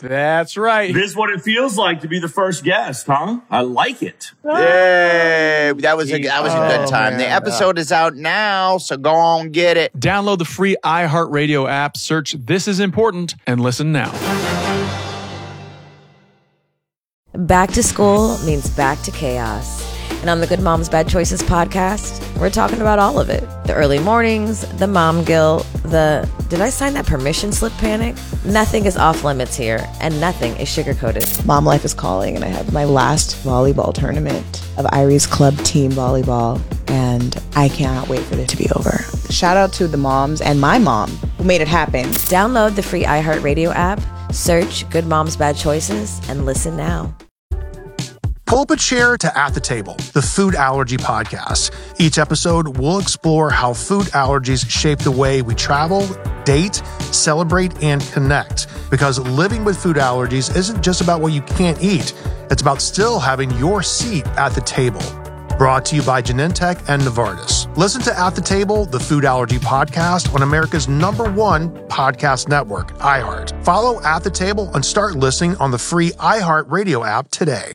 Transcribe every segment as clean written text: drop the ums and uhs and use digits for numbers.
That's right. This is what it feels like to be the first guest, huh? I like it. Yay! That was a good time. Man. The episode is out now, so go on, get it. Download the free iHeartRadio app, search This Is Important, and listen now. Back to school means back to chaos. And on the Good Moms Bad Choices podcast, we're talking about all of it. The early mornings, the mom guilt, the did I sign that permission slip panic? Nothing is off limits here, and nothing is sugar-coated. Mom life is calling, and I have my last volleyball tournament of Irie's club team volleyball, and I cannot wait for it to be over. Shout out to the moms and my mom who made it happen. Download the free iHeartRadio app, search Good Moms Bad Choices, and listen now. Pull up a chair to At the Table, the food allergy podcast. Each episode, we'll explore how food allergies shape the way we travel, date, celebrate, and connect. Because living with food allergies isn't just about what you can't eat. It's about still having your seat at the table. Brought to you by Genentech and Novartis. Listen to At the Table, the food allergy podcast on America's #1 podcast network, iHeart. Follow At the Table and start listening on the free iHeart Radio app today.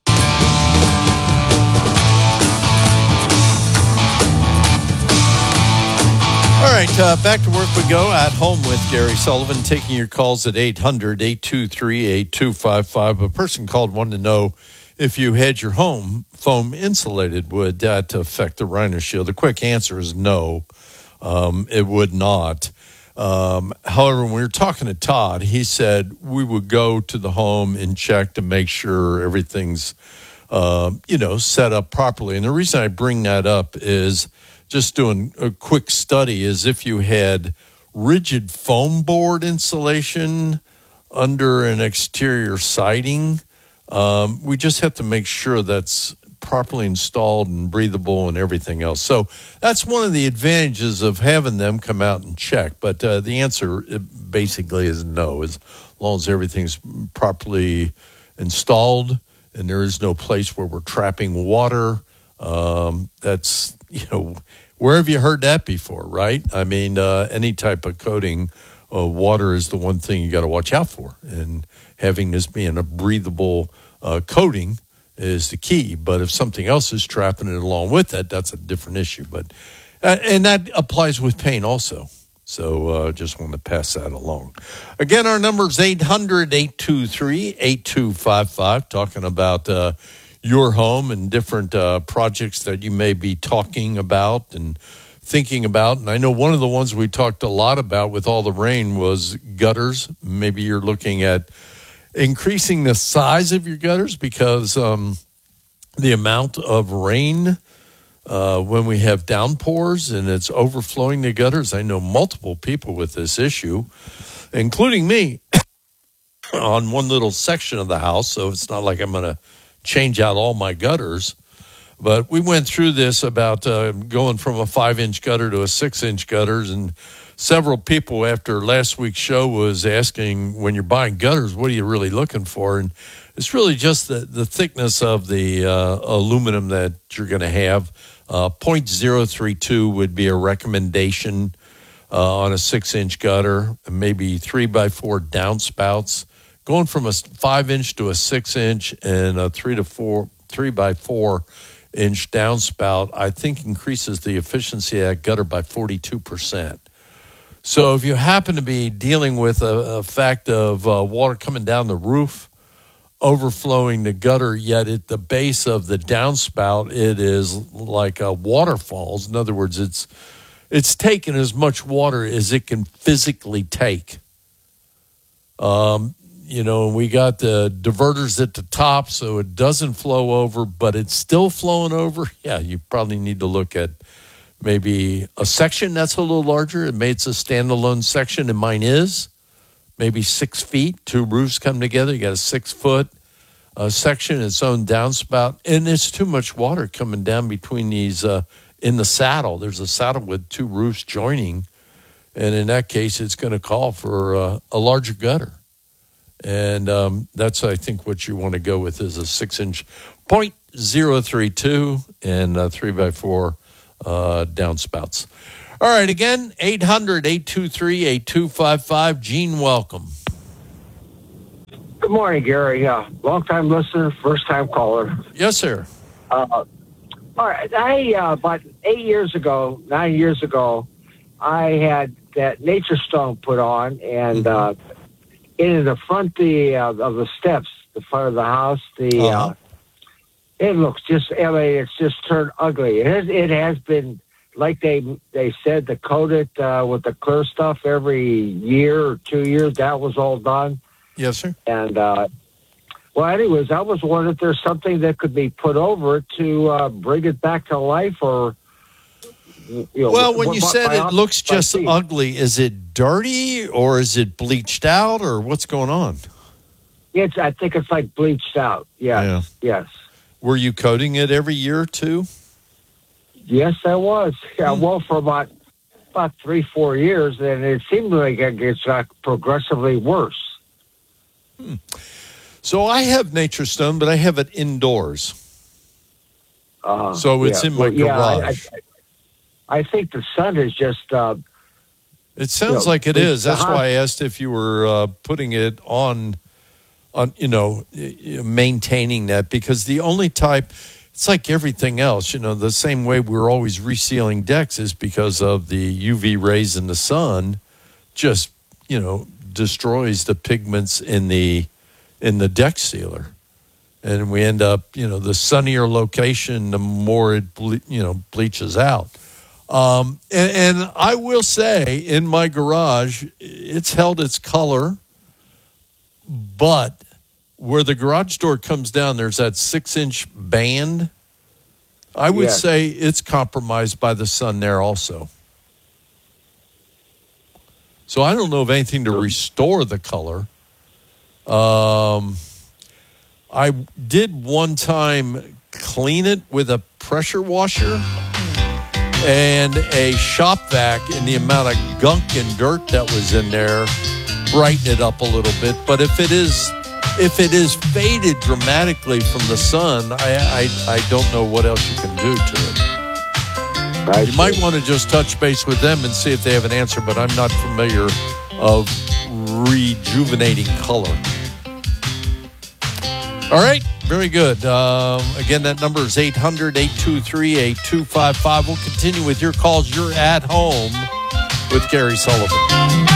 All right, back to work we go. At Home with Gary Sullivan, taking your calls at 800-823-8255. A person called wanted to know if you had your home foam insulated, would that affect the Rhino Shield? The quick answer is no, it would not. However, when we were talking to Todd, he said we would go to the home and check to make sure everything's, set up properly. And the reason I bring that up is just doing a quick study is if you had rigid foam board insulation under an exterior siding, we just have to make sure that's properly installed and breathable and everything else. So that's one of the advantages of having them come out and check. But the answer basically is no, as long as everything's properly installed and there is no place where we're trapping water. That's, where have you heard that before, right? I mean, any type of coating, water is the one thing you got to watch out for. And having this being a breathable coating is the key. But if something else is trapping it along with that, that's a different issue. But and that applies with paint also. So just want to pass that along. Again, our number is 800-823-8255, talking about your home and different projects that you may be talking about and thinking about. And I know one of the ones we talked a lot about with all the rain was gutters. Maybe you're looking at increasing the size of your gutters because the amount of rain when we have downpours and it's overflowing the gutters. I know multiple people with this issue, including me, on one little section of the house. So it's not like I'm going to change out all my gutters. But we went through this about going from a 5-inch gutter to a 6-inch gutters, and several people after last week's show was asking, when you're buying gutters, what are you really looking for? And it's really just the thickness of the aluminum that you're going to have. 0.032 would be a recommendation on a 6-inch gutter, maybe 3x4 downspouts. Going from a 5-inch to a 6-inch and a 3x4-inch downspout, I think increases the efficiency of that gutter by 42%. So if you happen to be dealing with a fact of water coming down the roof, overflowing the gutter, yet at the base of the downspout, it is like waterfalls. In other words, it's taking as much water as it can physically take. We got the diverters at the top so it doesn't flow over, but it's still flowing over. Yeah, you probably need to look at maybe a section that's a little larger. It's a standalone section, and mine is maybe 6 feet. 2 roofs come together. You got a 6-foot section, its own downspout, and it's too much water coming down between these in the saddle. There's a saddle with 2 roofs joining, and in that case, it's going to call for a larger gutter. And that's, I think, what you want to go with is a 6-inch 0.032 and 3x4 downspouts. All right, again, 800-823-8255. Gene, welcome. Good morning, Gary. Long-time listener, first-time caller. Yes, sir. All right. About 9 years ago, I had that Nature Stone put on, and in the front of the steps, the front of the house, it looks just, it's just turned ugly. It has been, like they said, to coat it with the clear stuff every year or 2 years. That was all done. Yes, sir. And, well, anyways, I was wondering if there's something that could be put over it to bring it back to life, or... Well, when you said it looks just ugly, is it dirty or is it bleached out or what's going on? I think it's like bleached out. Yeah. Yes. Were you coating it every year or two? Yes, I was. Yeah, well, for about 3-4 years, and it seemed like it gets progressively worse. So I have Nature Stone, but I have it indoors. So it's in my garage. I think the sun is just... it sounds like it is. That's why I asked if you were putting it on, maintaining that, because the only type, it's like everything else, the same way we're always resealing decks is because of the UV rays in the sun just, destroys the pigments in the deck sealer. And we end up, the sunnier location, the more it, bleaches out. And I will say, in my garage, it's held its color, but where the garage door comes down, there's that 6-inch band. I would say it's compromised by the sun there also. So I don't know of anything to restore the color. I did one time clean it with a pressure washer and a shop vac, and the amount of gunk and dirt that was in there brighten it up a little bit. But if it is faded dramatically from the sun, I don't know what else you can do to it. You might want to just touch base with them and see if they have an answer, but I'm not familiar of rejuvenating color. All right, very good. Again, that number is 800-823-8255. We'll continue with your calls. You're at home with Gary Sullivan.